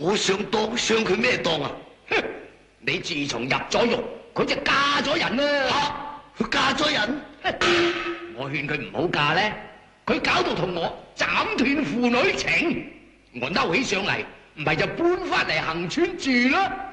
我想當，想佢咩當啊？ 哼！你自從入咗獄，佢就嫁咗人啦。 吓，佢嫁咗人？ 我勸佢唔好嫁咧，佢搞到同我斬斷父女情，我嬲起上嚟，唔係就搬翻嚟行村住啦。